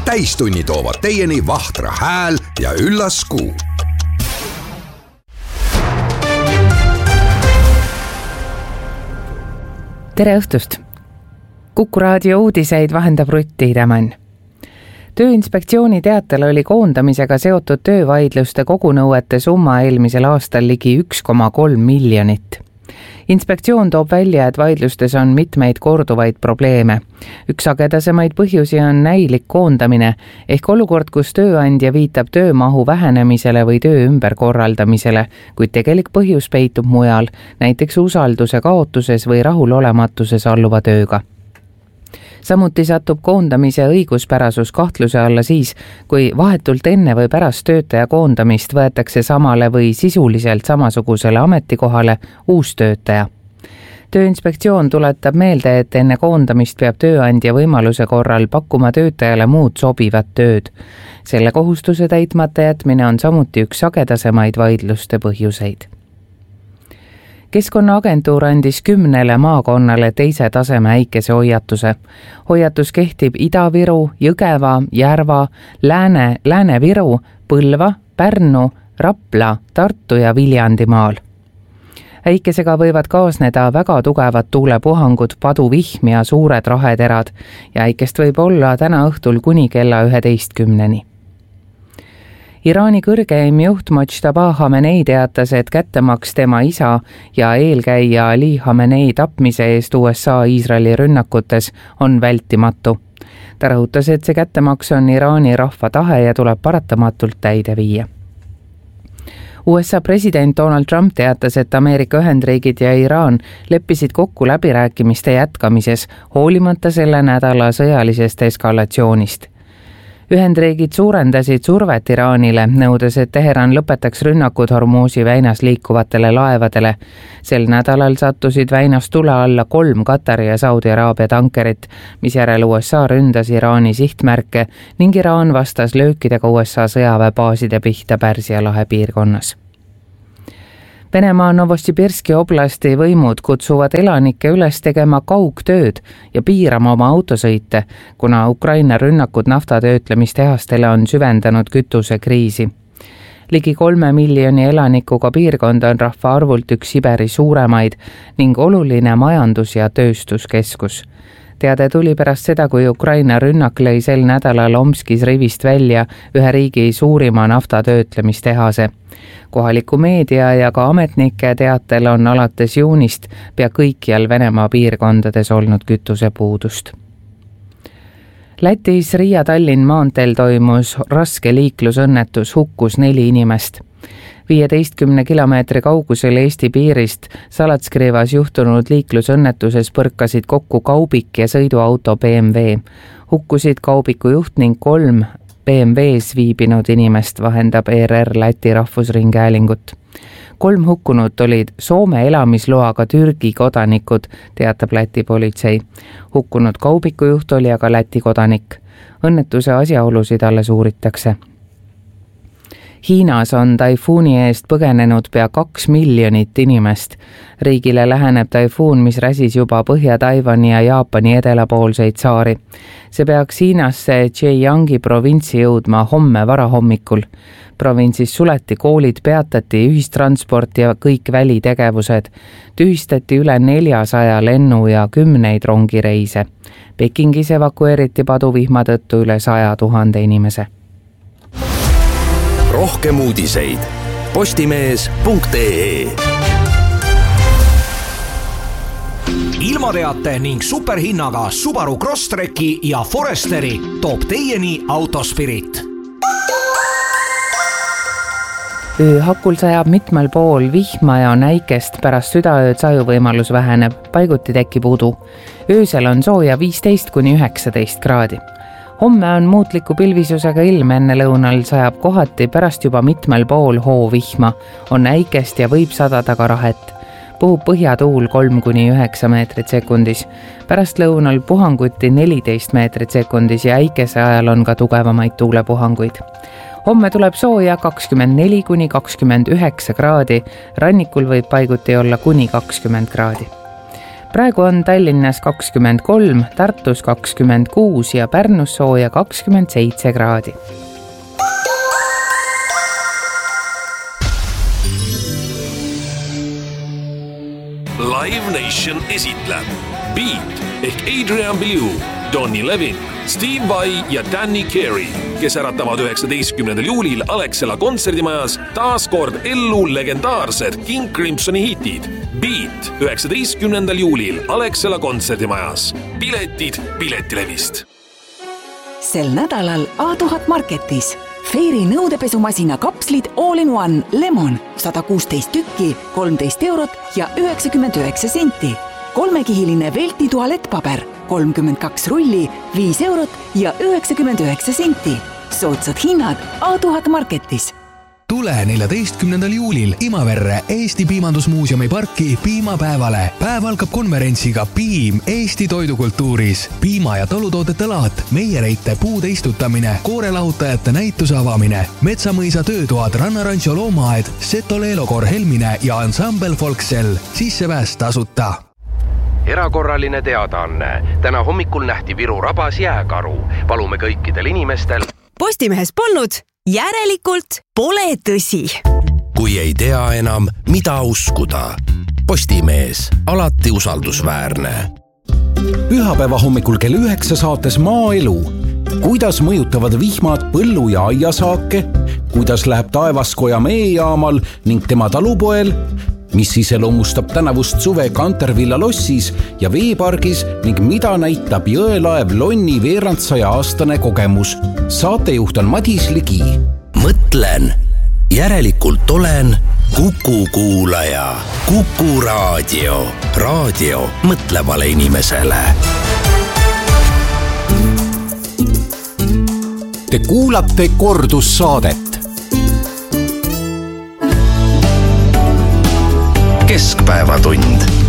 Täistunni toovad teieni Vahtra hääl ja üllas kuu. Tere õhtust! Kuku raadio uudiseid vahendab Rutt Tiidemann. Tööinspektsiooni teatel oli koondamisega seotud töövaidluste kogunõuete summa eelmisel aastal ligi 1,3 miljonit. Inspektsioon toob välja, et vaidlustes on mitmeid korduvaid probleeme. Üks sagedasemaid põhjusi on näilik koondamine, ehk olukord, kus tööandja viitab töömahu vähenemisele või töö ümberkorraldamisele, kuid tegelik põhjus peitub mujal, näiteks usalduse kaotuses või rahulolematuses alluva tööga. Samuti satub koondamise õiguspärasus kahtluse alla siis, kui vahetult enne või pärast töötaja koondamist võetakse samale või sisuliselt samasugusele ametikohale uus töötaja. Tööinspektsioon tuletab meelde, et enne koondamist peab tööandja võimaluse korral pakkuma töötajale muud sobivat tööd. Selle kohustuse täitmata jätmine on samuti üks sagedasemaid vaidluste põhjuseid. Keskkonnaagentuur andis 10 maakonnale teise taseme äikese hoiatuse. Hoiatus kehtib Ida-Viru, Jõgeva, Järva, Lääne-Viru, Põlva, Pärnu, Rapla, Tartu ja Viljandimaal. Äikesega võivad kaasneda väga tugevad tuulepuhangud, paduvihm ja suured raheterad ja äikest võib olla täna õhtul kuni kella 11-ni. Iraani kõrgeim juht Mojtaba Khamenei teatas, et kättemaks tema isa ja eelkäija Ali Khamenei tapmise eest USA-Iisraeli rünnakutes on vältimatu. Ta rõhutas, et see kättemaks on Iraani rahva tahe ja tuleb paratamatult täide viia. USA president Donald Trump teatas, et Ameerika Ühendriigid ja Iraan leppisid kokku läbirääkimiste jätkamises, hoolimata selle nädala sõjalisest eskalatsioonist. Ühendriigid suurendasid survet Iraanile, nõudes, et Teheran lõpetaks rünnakud Hormuzi väinas liikuvatele laevadele. Sel nädalal sattusid väinas tule alla 3 Katari ja Saudi Araabia tankerit, mis järel USA ründas Iraani sihtmärke ning Iraan vastas löökidega USA sõjaväebaaside pihta Pärsia lahe piirkonnas. Venemaa Novosibirski oblasti võimud kutsuvad elanikke üles tegema kaugtööd ja piirama oma autosõite, kuna Ukraina rünnakud naftatöötlemistehastele on süvendanud kütusekriisi. Ligi 3 miljoni elanikuga piirkond on rahvaarvult üks Siberi suuremaid ning oluline majandus- ja tööstuskeskus. Teade tuli pärast seda, kui Ukraina rünnak lõi sel nädalal Omskis rivist välja ühe riigi suurima naftatöötlemistehase. Kohaliku meedia ja ka ametnike teatel on alates juunist pea kõikjal Venemaa piirkondades olnud kütusepuudust. Lätis Riia-Tallinn maanteel toimus raske liiklusõnnetus, hukkus 4 inimest. 15 kilomeetri kaugusel Eesti piirist Salatskriivas juhtunud liiklusõnnetuses põrkasid kokku kaubik ja sõiduauto BMW. Hukkusid kaubiku juht ning 3 BMW-s viibinud inimest, vahendab ERR Läti rahvusringhäälingut. 3 hukkunut olid Soome elamisloaga Türgi kodanikud, teatab Läti politsei. Hukkunud kaubiku juht oli aga Läti kodanik. Õnnetuse asjaolusid alles uuritakse. Hiinas on taifuuni eest põgenenud pea 2 miljonit inimest. Riigile läheneb taifuun, mis räsis juba Põhja-Taiwani ja Jaapani edelapoolseid saari. See peaks Hiinasse Zhejiangi provintsi jõudma homme varahommikul. Provintsis suleti koolid, peatati ühistransport ja kõik välitegevused. Tühistati üle 400 lennu ja 10 rongireise. Pekingis evakueeriti paduvihma tõttu üle 100 000 inimese. Rohkem uudiseid postimees.ee. Ilmateate ning superhinnaga Subaru Crosstreki ja Foresteri toob teieni Autospirit. Ööhakul sajab mitmel pool vihma ja näikest, pärast südaööd sajuvõimalus väheneb, paiguti tekib udu. Öösel on sooja 15–19 kraadi. Homme on muutliku pilvisusega ilm, enne lõunal sajab kohati, pärast juba mitmel pool hoovihma, on näikest ja võib sadada ka rahet. Puhub põhjatuul 3–9 meetrit sekundis. Pärast lõunal puhanguti 14 meetrit sekundis ja äikese ajal on ka tugevamaid tuulepuhanguid. Homme tuleb sooja 24–29 kraadi, rannikul võib paiguti olla kuni 20 kraadi. praegu on Tallinnas 23, Tartus 26 ja Pärnus sooja 27 kraadi. Live Nation esitleb Beat ehk Adrian Belew, Donny Levin, Steve Vai ja Danny Carey, kes äratavad 19. juulil Alexela kontserdimajas taas kord ellu legendaarsed King Crimsoni hitid. Beat 19. juulil Alexela kontserdimajas. Piletid Piletilevist. Sel nädalal A1000 Marketis Fairy nõudepesumasina kapslid All-in-One Lemon 116 tükki, 13 eurot ja 99 senti. 3-kihiline Velti tualettpaber 32 rulli, 5 eurot ja 99 senti. Soodsad hinnad A1000 Marketis. Tule 14. juulil Imaverre Eesti Piimandusmuuseumi parki piimapäevale. Päev algab konverentsiga Piim Eesti toidukultuuris. Piima- ja talutoodete laat, meiereite puude istutamine, koorelahutajate näituse avamine, Metsamõisa töötoad, Rannarancho loomaaed, Seto Leelokor Helmine ja Ensemble Folksel. Sissepääs tasuta. Erakorraline teadaanne. Täna hommikul nähti Viru rabas jääkaru. Palume kõikidel inimestel. Postimehes polnud, järelikult pole tõsi. Kui ei tea enam, mida uskuda. Postimees, alati usaldusväärne. Pühapäeva hommikul kell 9 saates Maaelu. Kuidas mõjutavad vihmad põllu- ja aiasaake? Kuidas läheb Taevaskoja meejaamal ning tema talupoel? Mis iseloomustab tänavust suve Kantervilla lossis ja veepargis ning mida näitab jõelaev Lonni veerand 100-aastane kogemus? Saatejuht on Madis Ligi. Mõtlen, järelikult olen Kuku kuulaja. Kuku raadio. Raadio mõtlevale inimesele. Te kuulate kordussaadet. Keskpäevatund.